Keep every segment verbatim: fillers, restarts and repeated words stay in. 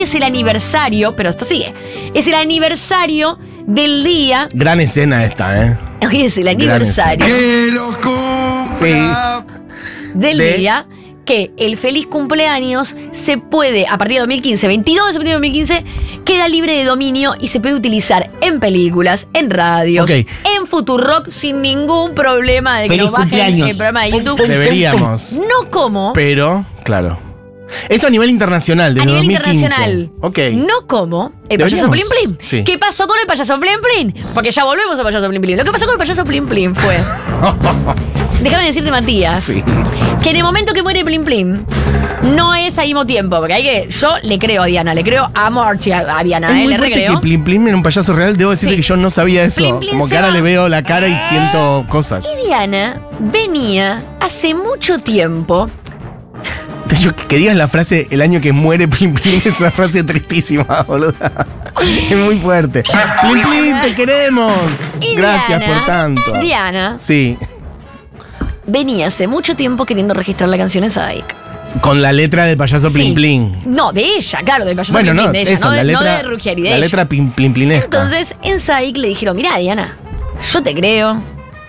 es el aniversario, pero esto sigue, es el aniversario del día. Gran escena esta, ¿eh? Hoy es el aniversario Sí. del De- día que el feliz cumpleaños se puede, a partir de dos mil quince, veintidós de septiembre de dos mil quince, queda libre de dominio y se puede utilizar en películas, en radios, Ok. en Futurock sin ningún problema de que Feliz nos bajen cumpleaños. el programa de YouTube. Deberíamos. No como, Pero, claro. Eso a nivel internacional, desde a nivel dos mil quince. internacional, Ok. no como el payaso Plim Deberíamos. Plim. Sí. ¿Qué pasó con el payaso Plim Plim? Porque ya volvemos al payaso Plim Plim. Lo que pasó con el payaso Plim Plim fue... Déjame decirte, Matías, Sí. que en el momento que muere Plim Plim, no es al mismo tiempo, porque hay que. Yo le creo a Diana, le creo a Morchi, a, a Diana, Es eh, muy le fuerte recreo. que Plim Plim era un payaso real. Debo decirte Sí. que yo no sabía eso. Plim Plim Como se que ahora va. le veo la cara y siento cosas. Y Diana venía hace mucho tiempo. De hecho, que digas la frase el año que muere Plim Plim es una frase tristísima, boluda. Es muy fuerte. Plim Plim, te queremos. Y Gracias Diana, por tanto. Diana Sí. venía hace mucho tiempo queriendo registrar la canción en Sadik. Con la letra del payaso Plim Sí. Plim. No, de ella, claro, del payaso Bueno, Plim no, Plim, de ella, eso, no, de, la letra, no de Ruggieri, de la ella. letra plim, plim, plinesca. Entonces, en Sadik le dijeron, mirá, Diana, yo te creo,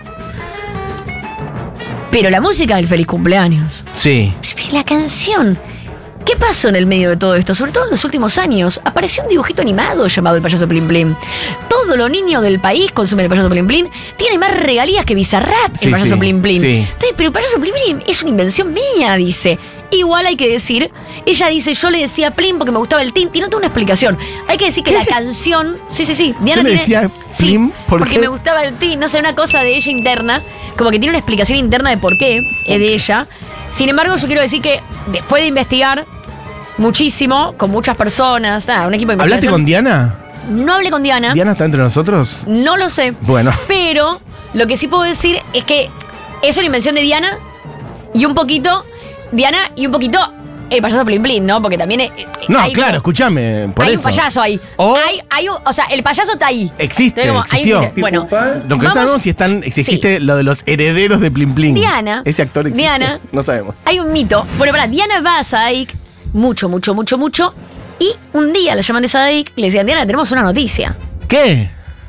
pero la música del feliz cumpleaños, Sí. la canción. ¿Qué pasó en el medio de todo esto? Sobre todo en los últimos años. Apareció un dibujito animado llamado El Payaso Plim Plim. Todos los niños del país consumen El Payaso Plim Plim. Tiene más regalías que Bizarrap, Sí, El Payaso sí, Plim Plim. sí. Entonces, pero El Payaso Plim Plim es una invención mía, dice. Igual hay que decir, ella dice, yo le decía Plim porque me gustaba el Tin. Tiene toda una explicación. Hay que decir que la canción... Sí, sí, sí. Diana Yo le tiene- decía Sí, Plim, ¿por porque qué? me gustaba el Tin. No sé, una cosa de ella interna. Como que tiene una explicación interna de por qué es de ella. Sin embargo, yo quiero decir que después de investigar muchísimo, con muchas personas, nada, un equipo de ¿Hablaste investigación. con Diana? No hablé con Diana, ¿Diana está entre nosotros? no lo sé. Bueno. Pero lo que sí puedo decir es que es una invención de Diana y un poquito Diana y un poquito el payaso Plim Plim, ¿no? Porque también eh, No, hay claro, como- escúchame. Por hay eso. un payaso ahí. O- Hay, hay un- o sea, el payaso está ahí. Existe, Entonces, como, hay existió. un- bueno, Lo que no vamos- sabemos si están, si existe lo de los herederos de Plim Plim. Diana. Ese actor existe. Diana. No sabemos. Hay un mito. Bueno, para Diana va a Sadik mucho, mucho, mucho, mucho. Y un día la llaman de Sadik y le decían, Diana, tenemos una noticia. ¿Qué?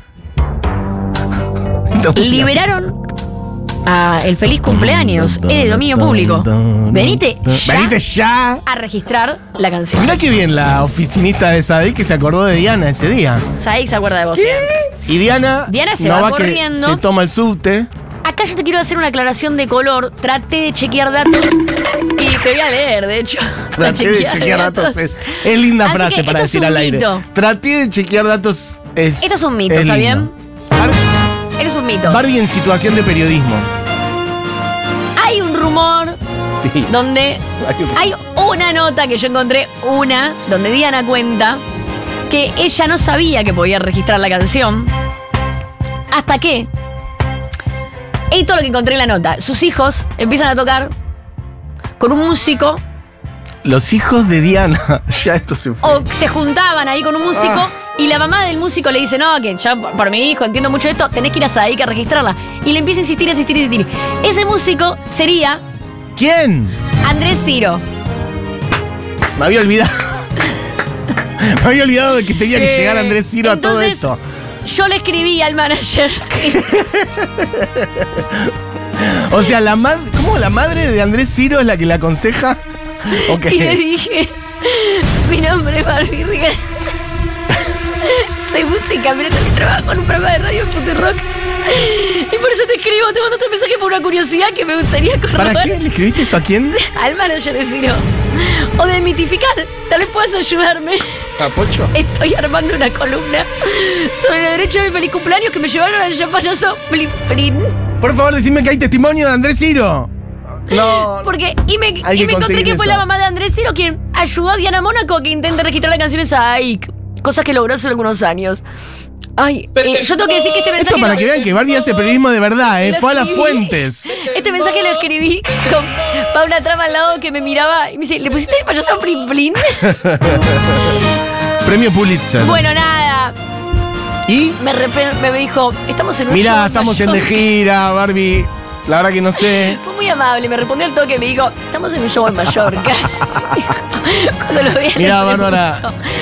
Liberaron a el feliz cumpleaños. Es de dominio público. Venite ya Venite ya. a registrar la canción. Mirá qué bien la oficinista de Sadik que se acordó de Diana ese día. Sadik se acuerda de vos siempre. Y Diana, Diana se no va va que corriendo. se toma el subte. Acá yo te quiero hacer una aclaración de color. Traté de chequear datos y te voy a leer, de hecho. Traté de chequear datos. Es, es linda Así frase que para esto es decir un al aire. mito. Traté de chequear datos. Es, Esto es un mito, ¿está lindo. bien? Eres un mito. Barbie en situación de periodismo. Hay un rumor Sí. donde hay una nota que yo encontré, una, donde Diana cuenta que ella no sabía que podía registrar la canción hasta que, esto es lo que encontré en la nota, sus hijos empiezan a tocar con un músico Los hijos de Diana. Ya esto se fue. o se juntaban ahí con un músico Ah. y la mamá del músico le dice, no, que yo por mi hijo entiendo mucho esto, tenés que ir a Sadik a registrarla. Y le empieza a insistir, insistir, insistir. Ese músico sería ¿Quién? Andrés Ciro. Me había olvidado. Me había olvidado de que tenía que Eh, llegar Andrés Ciro a todo entonces, esto. Yo le escribí al manager. O sea, la madre. ¿Cómo la madre de Andrés Ciro es la que le aconseja? Ok. Y le dije, mi nombre es Barbie Riga. Soy música, pero también trabajo en un programa de radio en Futurock. Y por eso te escribo, te mando este mensaje por una curiosidad que me gustaría ¿Para corroborar. qué? ¿Le escribiste eso a quién? Al manager de Ciro. O de mitificar. Tal vez puedas ayudarme. ¿A Pocho? Estoy armando una columna sobre el derecho del feliz cumpleaños que me llevaron al ya payaso Plin Plin. Por favor, decime que hay testimonio de Andrés Ciro. No. Porque, y me, Hay y que me encontré conseguir que fue eso. la mamá de Andrés Ciro quien ayudó a Diana Mónaco que intenta registrar la canción esa ahí. Cosas que logró hace algunos años. Ay, eh, yo tengo que decir que este mensaje. Esto para lo- que vean que Barbie hace periodismo de verdad, ¿eh? lo Fue a las escribí- fuentes. Este mensaje lo escribí con Paula Trama al lado que me miraba y me dice, ¿le pusiste el payaso Plin Plin? Premio Pulitzer. Bueno, nada. ¿Y? Me, repre- me dijo, estamos en un Mirá, show estamos en Nueva de York". gira, Barbie. La verdad que no sé. Fue muy amable, me respondió al toque, me dijo, estamos en un show en Mallorca. Cuando lo vi en el Mirá, Bárbara, pregunto.